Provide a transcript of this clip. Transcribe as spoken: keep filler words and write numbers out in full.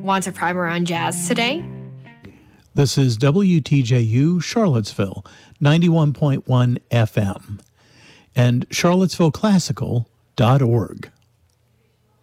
wants a primer on jazz today. This is W T J U Charlottesville, ninety-one point one F M, and charlottesville classical dot org.